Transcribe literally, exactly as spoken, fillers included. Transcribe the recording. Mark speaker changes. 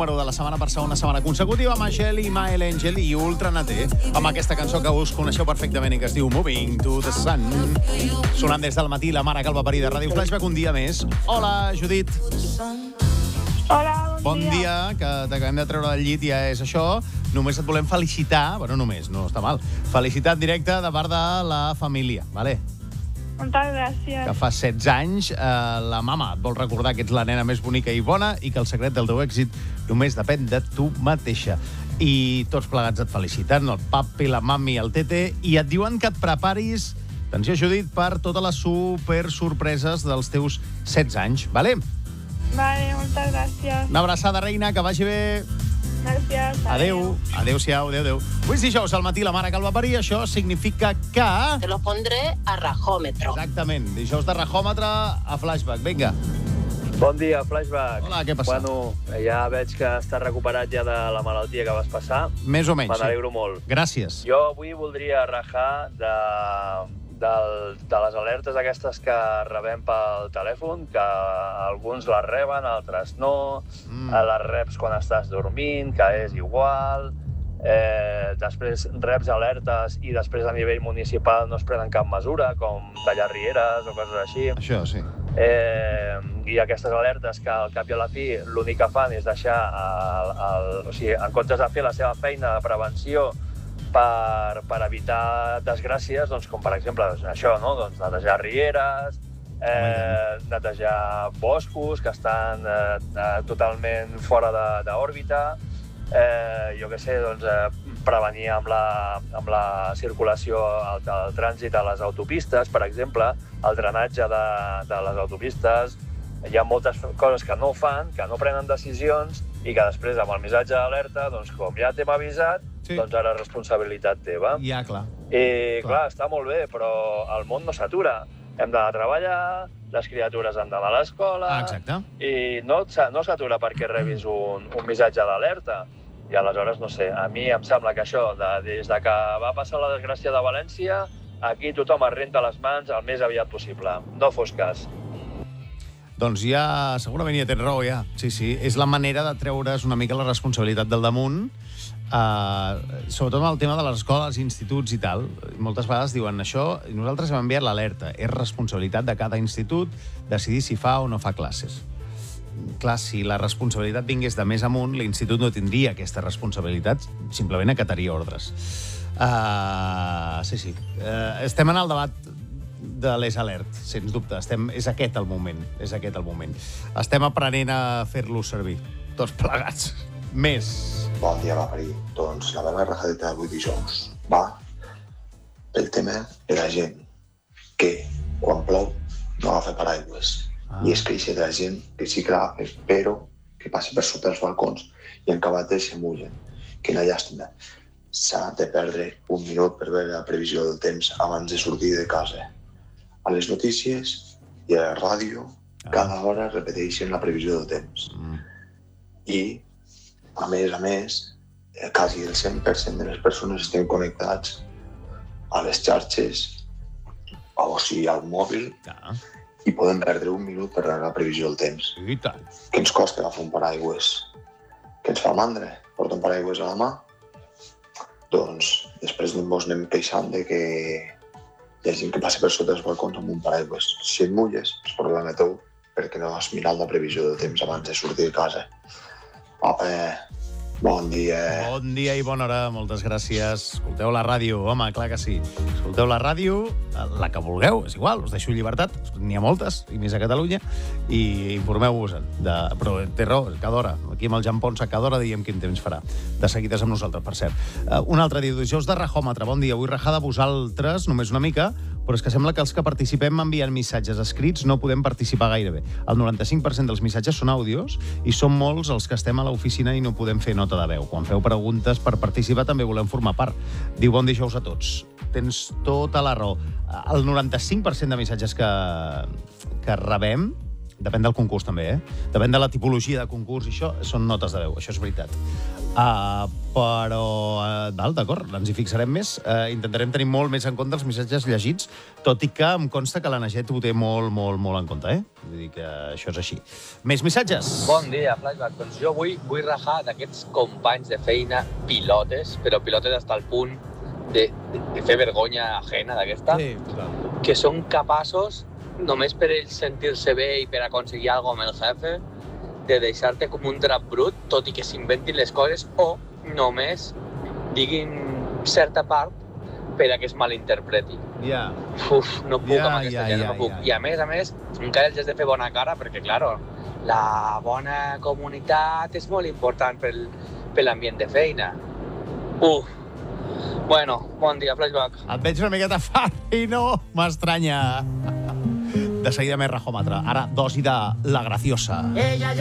Speaker 1: número de la setmana per segona setmana consecutiva amb Geli, Mael Angel i Ultra Naté, amb aquesta cançó que us coneixeu perfectament i que es diu Moving to the Sun. Sonant des del matí la mare que el va parir de Ràdio Flashback un dia més. Hola, Judit.
Speaker 2: Hola,
Speaker 1: bon, bon dia. dia, que t'acabem de treure del llit, ja és això. Només et volem felicitar, bueno, només, no està mal, felicitar en directe de part de la família, vale?
Speaker 2: Moltes gràcies.
Speaker 1: Que fa setze anys, eh, la mama et vol recordar que ets la nena més bonica i bona i que el secret del teu èxit només depèn de tu mateixa. I tots plegats et feliciten, el papi, la mami, el tete, i et diuen que et preparis, atenció, Judit, per totes les super sorpreses dels teus setze anys, vale?
Speaker 2: Vale, moltes gràcies.
Speaker 1: Una abraçada, reina, que vagi bé.
Speaker 2: Gràcies.
Speaker 1: Adéu. Adéu-siau, adéu, adéu. Avui és dijous al matí, la mare que el va parir, això significa que...
Speaker 3: Te lo pondré a rajómetro.
Speaker 1: Exactament, dijous de rajòmetre a Flashback, vinga.
Speaker 4: Bon dia, Flashback.
Speaker 1: Hola, què passa?
Speaker 4: Bueno, ja veig que estàs recuperat ja de la malaltia que vas passar.
Speaker 1: Més o menys,
Speaker 4: Me n'alegro
Speaker 1: sí.
Speaker 4: molt.
Speaker 1: Gràcies.
Speaker 4: Jo avui voldria rajar de, de, de les alertes aquestes que rebem pel telèfon, que alguns les reben, altres no, mm. les reps quan estàs dormint, que és igual, eh, després reps alertes i després a nivell municipal no es prenen cap mesura, com tallar rieres o coses així.
Speaker 1: Això, sí.
Speaker 4: Eh, I aquestes alertes que al cap i a la fi l'únic que fan és deixar el, el, o sigui, en comptes de fer la seva feina de prevenció per, per evitar desgràcies, doncs, com per exemple doncs, això, no? Doncs, netejar rieres, eh, netejar boscos que estan eh, totalment fora d'òrbita, eh, jo què sé, doncs, eh, prevenir amb la, amb la circulació del el trànsit a les autopistes, per exemple, el drenatge de, de les autopistes. Hi ha moltes coses que no fan, que no prenen decisions i que després, amb el missatge d'alerta, doncs, com ja t'hem avisat, sí. doncs ara és responsabilitat teva.
Speaker 1: Ja, clar.
Speaker 4: I, clar. clar, està molt bé, però el món no s'atura. Hem d'anar a treballar, les criatures han d'anar a l'escola...
Speaker 1: Ah, exacte.
Speaker 4: I no, no s'atura perquè rebis un, un missatge d'alerta. I aleshores, no sé, a mi em sembla que això, de, des de que va passar la desgràcia de València, aquí tothom es renta les mans el més aviat possible. No fos cas.
Speaker 1: Doncs ja, segurament ja tens raó, ja. Sí, sí, és la manera de treure's una mica la responsabilitat del damunt, eh, sobretot amb el tema de les escoles, instituts i tal. Moltes vegades diuen això, i nosaltres hem enviat l'alerta. És responsabilitat de cada institut decidir si fa o no fa classes. Clar, si la responsabilitat vingués de més amunt, l'institut no tindria aquesta responsabilitat, simplement acataria ordres. Uh, sí, sí. Uh, estem en el debat de les alert, sens dubte. Estem, és aquest el moment, és aquest el moment. Estem aprenent a fer-lo servir, tots plegats. Més.
Speaker 5: Bon dia, va parir. Doncs la meva rajadeta d'avui dijous va pel tema de la gent que, quan plou, no agafa paraigües. Ah. I és que hi ha gent que sí que l'agafa, però que passa per sota els balcons i en cabates se mullen. Quina llàstima. S'ha de perdre un minut per veure la previsió del temps abans de sortir de casa. A les notícies i a la ràdio, ah. cada hora repeteixen la previsió del temps. Mm. I, a més a més, quasi el cent per cent de les persones estem connectats a les xarxes, o sigui, al mòbil, ah. i podem perdre un minut per veure la previsió del temps.
Speaker 1: I tant.
Speaker 5: Què ens costa agafar un paraigües? Què ens fa mandra? Porta un paraigües a la mà? Doncs després ens anem queixant de que hi ha gent que passa per sota dels balcons amb un paraigües. Si et mulles, és problema teu, perquè no has mirat la previsió del temps abans de sortir de casa. Apa, bon dia.
Speaker 1: Bon dia i bona hora, moltes gràcies. Escolteu la ràdio, home, clar que sí. Escolteu la ràdio, la que vulgueu, és igual, us deixo llibertat, n'hi ha moltes, i més a Catalunya, i informeu-vos. De... Però té raó, cada hora. Aquí amb el Jan Ponsa, cada hora diem quin temps farà. De seguides amb nosaltres, per cert. Uh, un altre dia, dijous de rajòmetre. Bon dia, vull rajar de vosaltres, només una mica, però és que sembla que els que participem envien missatges escrits, no podem participar gairebé. El noranta-cinc per cent dels missatges són àudios i són molts els que estem a l'oficina i no podem fer nota de veu. Quan feu preguntes per participar també volem formar part. Diu bon dijous a tots. Tens tota la raó. El noranta-cinc per cent de missatges que, que rebem, depèn del concurs també, eh? Depèn de la tipologia de concurs i això, són notes de veu, això és veritat. Uh, però, uh, val, d'acord, ens hi fixarem més. Uh, intentarem tenir molt més en compte els missatges llegits, tot i que em consta que la Naget ho té molt, molt, molt en compte, eh? Vull dir que això és així. Més missatges.
Speaker 6: Bon dia, Flashback. Doncs jo vull, vull rajar d'aquests companys de feina pilotes, però pilotes fins al punt de, de, de fer vergonya ajena d'aquesta,
Speaker 1: Sí, clar.
Speaker 6: que són capaços, només per ells sentir-se bé i per aconseguir alguna cosa amb el jefe, de deixar-te com un drap brut, tot i que s'inventin les coses, o només diguin certa part per a que es malinterpreti.
Speaker 1: Ja.
Speaker 6: Uf, no puc
Speaker 1: Ja,
Speaker 6: amb aquesta
Speaker 1: ja,
Speaker 6: gent,
Speaker 1: ja,
Speaker 6: no puc.
Speaker 1: ja.
Speaker 6: I a més a més, encara els has de fer bona cara, perquè, claro, la bona comunitat és molt important pel, per l'ambient de feina. Uf. Bueno, bon dia, Flashback.
Speaker 1: Et veig una miqueta fart i no m'estranya. De seguida més rajòmetre. Ara, dosi de la graciosa.
Speaker 7: Ella